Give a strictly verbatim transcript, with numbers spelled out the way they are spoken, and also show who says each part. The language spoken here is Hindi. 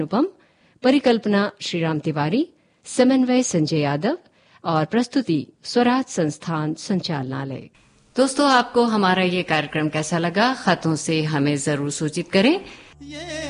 Speaker 1: अनुपम, परिकल्पना श्रीराम तिवारी, समन्वय संजय यादव और प्रस्तुति स्वराज संस्थान संचालनालय। दोस्तों, आपको हमारा ये कार्यक्रम कैसा लगा? खतों से हमें जरूर सूचित करें।